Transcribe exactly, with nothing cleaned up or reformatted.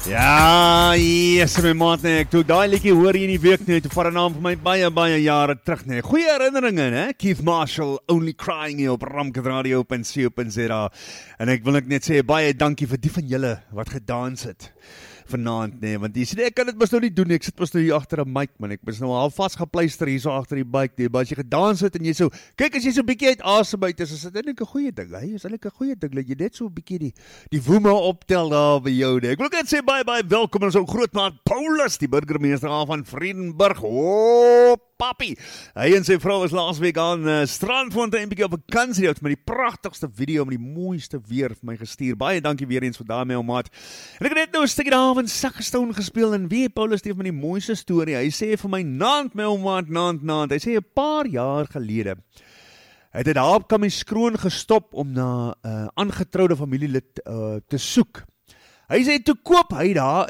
Ja, yes, my maat, nee, ek toe daai liedjie hoor hier in die week nie, toe vat 'n naam vir my baie, baie jare terug, nee. Goeie herinneringe, hè? Keith Marshall, Only Crying hier op ramkad radio punt co punt za. En ek wil net sê, baie dankie vir die van julle wat gedans het vanaand, nee, want jy sê, ek kan dit mos nou nie doen nie, ek sit mos nou hier agter 'n mic, man, ek is nou al vasgepluister hier so agter die mic, nee, maar as jy gedans het en jy so, kyk as jy so 'n bietjie uit asem uit is, is dit eintlik 'n goeie ding, hè, is eintlik 'n goeie ding, dat jy net so 'n bietjie die, die woeme optel daar by jou, nee. Ek wil net sê, baie, baie welkom aan ons ou grootmaat Paulus, die burgemeester van Vredenburg, oh, papi, hy en sy vrou was laasweek aan uh, Strandfontein bietjie op vakansie, het met die pragtigste video, met die mooiste weer vir my gestuur, baie dankie weer eens vir daarmee, ou maat, en ek het net nou 'n stukkie daar van Sakkestown gespeel, en wie Paulus het met die mooiste storie, hy sê vir my, naand my ou maat, naand, naand, hy sê 'n paar jaar gelede, hy het daar op Kamieskroon gestop om na 'n uh, aangetroude familielid uh, te soek, hy sê, toe koop hy daar